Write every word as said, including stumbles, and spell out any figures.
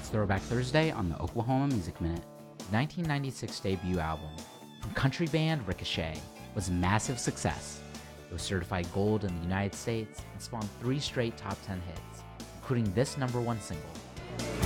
It's Throwback Thursday on the Oklahoma Music Minute. The nineteen ninety-six debut album from country band Ricochet was a massive success. It was certified gold in the United States and spawned three straight top ten hits, including this number one single.